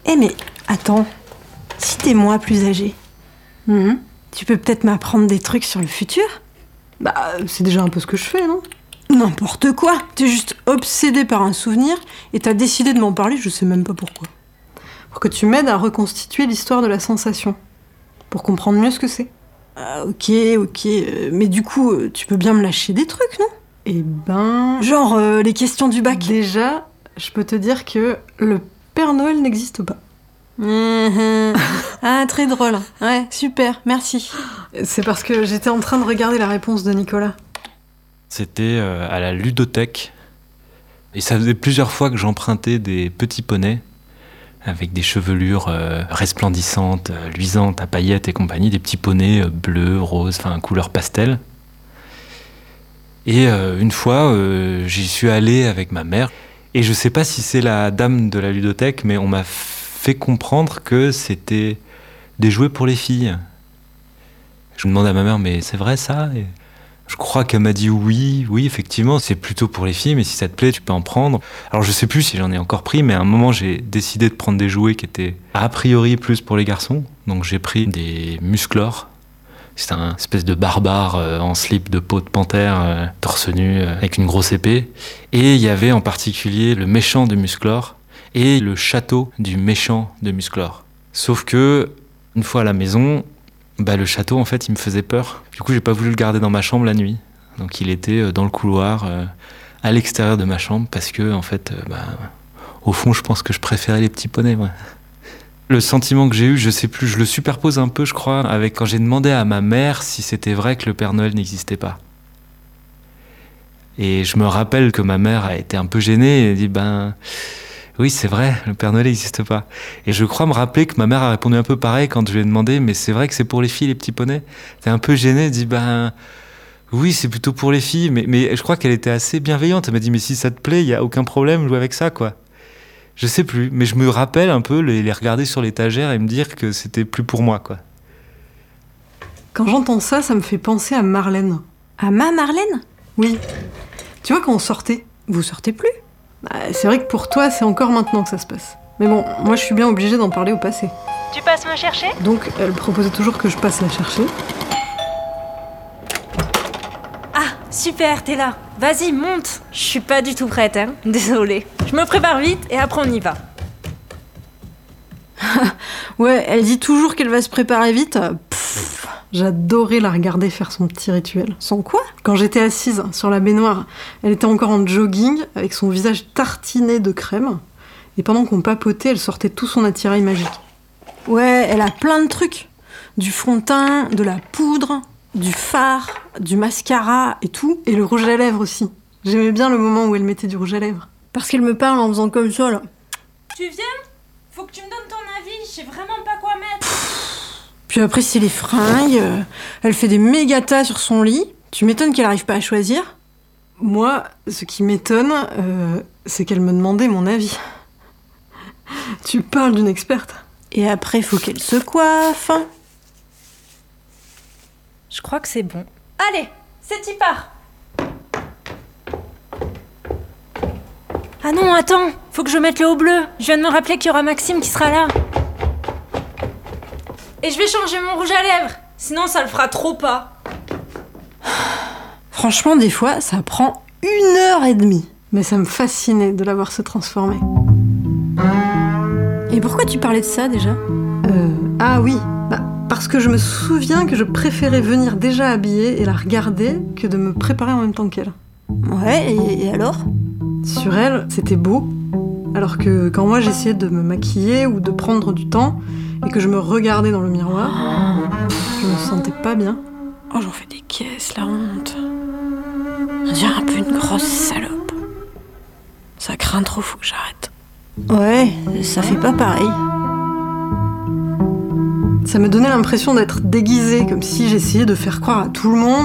Eh mais, attends, si t'es moi plus âgée, tu peux peut-être m'apprendre des trucs sur le futur ? Bah, c'est déjà un peu ce que je fais, non ? N'importe quoi. T'es juste obsédée par un souvenir et t'as décidé de m'en parler, je sais même pas pourquoi. Pour que tu m'aides à reconstituer l'histoire de la sensation. Pour comprendre mieux ce que c'est. Ah, ok, mais du coup, tu peux bien me lâcher des trucs, non ? Eh ben... Genre les questions du bac. Déjà, je peux te dire que le Père Noël n'existe pas. Ah, très drôle. Ouais, super, merci. C'est parce que j'étais en train de regarder la réponse de Nicolas. C'était à la ludothèque. Et ça faisait plusieurs fois que j'empruntais des petits poneys avec des chevelures resplendissantes, luisantes, à paillettes et compagnie, des petits poneys bleus, roses, enfin couleur pastel. Et une fois, j'y suis allé avec ma mère. Et je sais pas si c'est la dame de la ludothèque, mais on m'a fait comprendre que c'était des jouets pour les filles. Je me demandais à ma mère, mais c'est vrai ça ? Et je crois qu'elle m'a dit oui, effectivement, c'est plutôt pour les filles, mais si ça te plaît, tu peux en prendre. Alors je sais plus si j'en ai encore pris, mais à un moment, j'ai décidé de prendre des jouets qui étaient a priori plus pour les garçons. Donc j'ai pris des Musclor. C'est un espèce de barbare en slip de peau de panthère, torse nu, avec une grosse épée. Et il y avait en particulier le méchant de Musclor et le château du méchant de Musclor. Sauf que, une fois à la maison, le château, en fait, il me faisait peur. Du coup, j'ai pas voulu le garder dans ma chambre la nuit. Donc il était dans le couloir, à l'extérieur de ma chambre, parce que, en fait, au fond, je pense que je préférais les petits poneys, ouais. Le sentiment que j'ai eu, je sais plus, je le superpose un peu, je crois, avec quand j'ai demandé à ma mère si c'était vrai que le Père Noël n'existait pas. Et je me rappelle que ma mère a été un peu gênée et a dit, oui, c'est vrai, le Père Noël n'existe pas. Et je crois me rappeler que ma mère a répondu un peu pareil quand je lui ai demandé, mais c'est vrai que c'est pour les filles, les petits poneys ? T'es un peu gênée, elle dit, oui, c'est plutôt pour les filles, mais je crois qu'elle était assez bienveillante. Elle m'a dit, mais si ça te plaît, il n'y a aucun problème, joue avec ça, quoi. Je sais plus, mais je me rappelle un peu les regarder sur l'étagère et me dire que c'était plus pour moi, quoi. Quand j'entends ça, ça me fait penser à Marlène. À ma Marlène ? Oui. Tu vois, quand on sortait, vous sortez plus ? C'est vrai que pour toi, c'est encore maintenant que ça se passe. Mais bon, moi je suis bien obligée d'en parler au passé. Tu passes me chercher ? Donc, elle proposait toujours que je passe la chercher. Ah, super, t'es là. Vas-y, monte. Je suis pas du tout prête, hein. Désolée. Je me prépare vite et après on y va. Ouais, elle dit toujours qu'elle va se préparer vite. J'adorais la regarder faire son petit rituel. Son quoi ? Quand j'étais assise sur la baignoire, elle était encore en jogging, avec son visage tartiné de crème. Et pendant qu'on papotait, elle sortait tout son attirail magique. Ouais, elle a plein de trucs. Du fond de teint, de la poudre, du fard, du mascara et tout. Et le rouge à lèvres aussi. J'aimais bien le moment où elle mettait du rouge à lèvres. Parce qu'elle me parle en faisant comme ça, là. Tu viens ? Faut que tu me donnes ton avis, je sais vraiment pas quoi mettre. Puis après, c'est les fringues. Elle fait des méga tas sur son lit. Tu m'étonnes qu'elle arrive pas à choisir ? Moi, ce qui m'étonne, c'est qu'elle me demandait mon avis. Tu parles d'une experte. Et après, faut qu'elle se coiffe. Je crois que c'est bon. Allez, c'est y part. Ah non, attends, faut que je mette le haut bleu. Je viens de me rappeler qu'il y aura Maxime qui sera là. Et je vais changer mon rouge à lèvres, sinon ça le fera trop pas. Franchement, des fois, ça prend 1h30. Mais ça me fascinait de la voir se transformer. Et pourquoi tu parlais de ça, déjà ? Ah oui, parce que je me souviens que je préférais venir déjà habillée et la regarder que de me préparer en même temps qu'elle. Ouais, et alors ? Sur elle, c'était beau. Alors que quand moi j'essayais de me maquiller ou de prendre du temps et que je me regardais dans le miroir, je me sentais pas bien. Oh, j'en fais des caisses, la honte. On dirait un peu une grosse salope. Ça craint trop, faut que j'arrête. Ouais, ça fait pas pareil. Ça me donnait l'impression d'être déguisée, comme si j'essayais de faire croire à tout le monde